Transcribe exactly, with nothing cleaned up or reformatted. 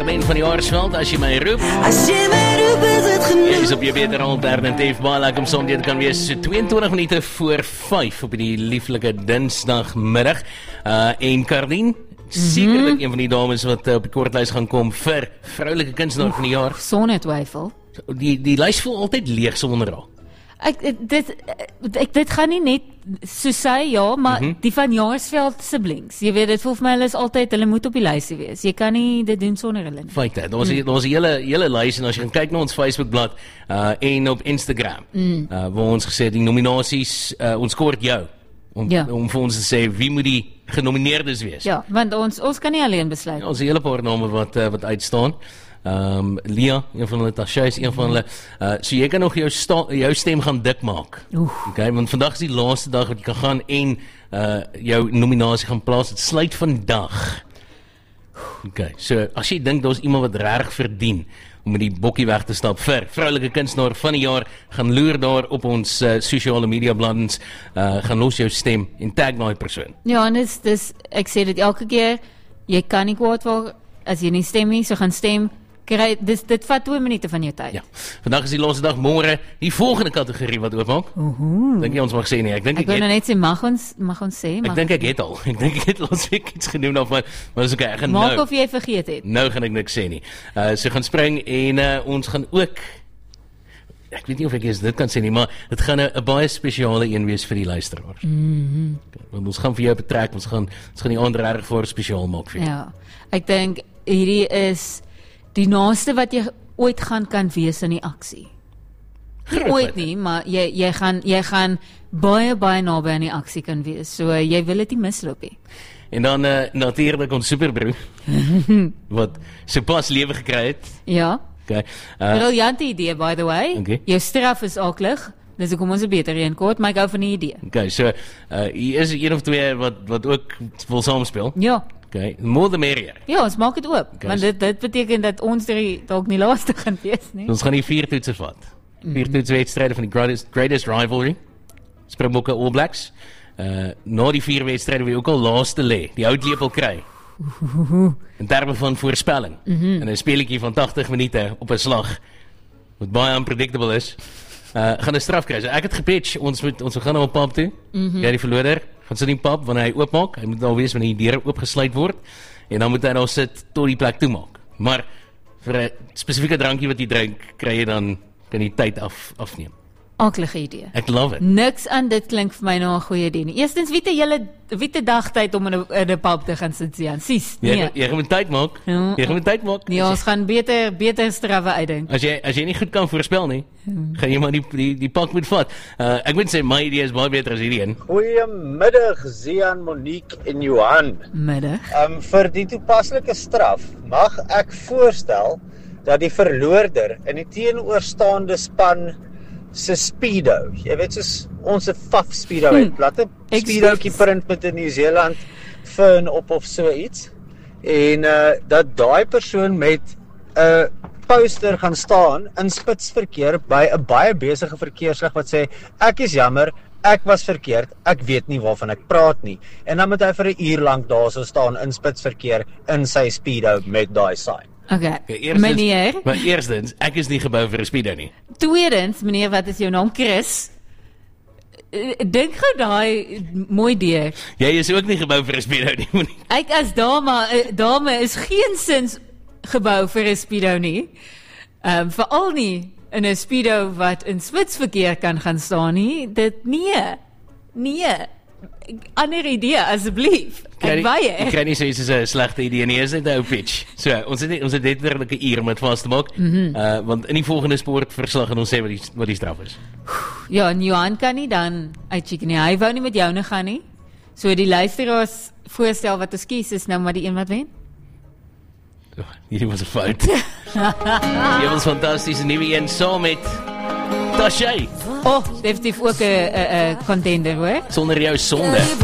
Carmen van die Jaarsveld, as jy my roep. As jy my roep, is dit genoeg. Jy is op jy beter alternatief, baie lekker om soms dit kan wees so tweeëntwintig minute voor vyf op die lieflike dinsdagmiddag. Uh, en Cardien, sekerlik een van die dames wat uh, op die kortlys gaan kom vir vroulike kunstenaar van die jaar. Sonder twyfel. Die, die lys voel altyd leeg sonder haar. Ek dit ek dit gaan nie net so sê ja, maar mm -hmm. die van Jaarsveld siblings. Jy weet dit voel vir my hulle is altyd hulle moet op die lysie wees. Jy kan nie dit doen sonder hulle nie. Feite, daar was mm. daar was 'n hele hele lys en as jy gaan kyk na ons Facebookblad uh en op Instagram, mm. uh waar ons gesê die nominasies uh, ons kort jou om ja. om vir ons te sê wie moet die genomineerdes wees. Ja, want ons ons kan nie alleen besluit. Ja, ons het 'n hele paar name wat uh, wat uitstaan. Ehm um, Lia, een van hulle, Tasha is een van hulle. Uh, so jy kan nog jou sta, jou stem gaan dik maak. Oef. Okay, want vandag is die laaste dag wat jy kan gaan en uh, jou nominasie gaan plaas. Dit sluit vandag. Okay, so as jy dink daar's iemand wat reg verdien om met die bokkie weg te stap vir vroulike kunstenaar van die jaar, gaan loer daar op ons uh, sosiale media bladsy, uh, gaan los jou stem en tag daai persoon. Ja, en dis dis ek sê dit elke keer, jy kan nie kwaad word as jy nie stem nie, so gaan stem. Kry, dis, dit vat twee minute van jou tyd. Ja. Vandag is die laaste dag, môre die volgende kategorie wat oopmaak. Oho. Dink jy ons mag sê nie? Ek dink ek, ek wil nou net sê, mag ons, mag ons sê? Mag ek dink ek het al. Ek dink ek het laas week iets genoem daarvan, maar dis okay, ek gaan maak nou. of jy vergeet het. Nou gaan ek niks sê nie. Uh, so gaan spring en uh, ons gaan ook, ek weet nie of ek eens dit kan sê nie, maar dit gaan 'n baie spesiale een wees vir die luisteraars. Mm-hmm. Okay, want ons gaan vir jou betrek, ons gaan, ons gaan die aand reg voor spesiaal maak vir jou. Ja, ek dink hierdie is die naaste wat jy ooit gaan kan wees in die aksie. Nie ooit nie, maar jy jy gaan jy gaan baie baie naby aan die aksie kan wees. So uh, jy wil dit nie misloop nie. En dan uh, natuurlik ons superbroer wat sopas lewe gekry het. Ja. Okay. Uh, Briljante idee by the way. Okay. Jou straf is aklig. Dis hoekom ons 'n beter een kort, maar ek hou van die idee. Okay, so uh, hier is een of twee wat wat ook wil saamspeel. Ja. Okay, more the merrier. Ja, ons maak dit oop, okay, want dit dit beteken dat ons drie dalk nie laaste gaan wees nie. Ons gaan die vier toetse vat. Vier toetswedstryde van die greatest greatest rivalry. Springbokke All Blacks. Uh na die vier wedstryde wie ook al laaste lê, die hout lepel kry. In terme van voorspelling. Mm -hmm. En 'n speletjie van tachtig minute op 'n slag wat baie unpredictable is. Uh gaan 'n straf kry. So ek het gepitch, ons moet ons gaan nou op pap toe. Mm -hmm. Ja, die verloder gaan sit in pap wanneer hy oopmaak. Hy moet al weet wanneer die deure oopgesluit word en dan moet hy daar sit tot die plek toemaak. Maar vir 'n spesifieke drankie wat jy drink, kry jy dan kan jy tyd af afneem. Aklige idee. Ek love it. Niks aan dit klink vir my nou 'n goeie idee nie. Eerstens, wie het julle wie het dagtyd om in 'n in 'n pub te gaan sit sien? Sis. Nee. Nee. Jy gaan met tyd maak. Ja. Jy gaan met tyd maak. Nee, ons gaan beter beter strawwe uitdink. As jy as jy nie goed kan voorspel nie, gaan jy maar die die, die pak moet vat. Uh, ek moet sê my idee is baie beter as hierdie een. Goeiemiddag Zian, Monique en Johan. Middag. Um vir die toepaslike straf mag ek voorstel dat die verloorder in die teenoorstaande span se speedo. Jy weet soos ons 'n faf speedo het. Hm. Laat 'n speedootjie print met 'n Nieu-Seeland fin op of so iets. En uh dat daai persoon met 'n uh, poster gaan staan in spitsverkeer by 'n baie besige verkeerslig wat sê ek is jammer, ek was verkeerd, ek weet nie waarvan ek praat nie. En dan moet hy vir 'n uur lank daar so staan in spitsverkeer in sy speedo met daai sign. Okay, okay eerstens, meneer. Maar eerstens, ek is nie gebou vir 'n speedo nie. Tweedens, meneer, wat is jou naam? Chris? Dink gou daai mooi deur. Jy is ook nie gebou vir 'n speedo nie. Ek as dame, dame is geensins gebou vir 'n speedo nie. Ehm um, veral nie in 'n speedo wat in spitsverkeer kan gaan staan nie. Dit nee. Nee. Ander idee asseblief. Ek baie. Ek kry nie sê dit is 'n slegte idee nie, is net 'n ou pitch. So, ons het net, ons het net letterlik 'n uur om dit vas te maak. Mm -hmm. Uh want in die volgende sportverslag gaan ons sê wat die wat die straf is. Ja, en Johan kan nie dan uitcheck nie. Hy wou nie met jou nou gaan nie. So die luisteraars voorstel wat ons kies is nou maar die een wat wen. Oh, hierdie was 'n fout. Jy was fantasties, 'n nuwe een saam met Tasha. Oh, definitief ook 'n 'n contender hoor. Sonder jou sonde.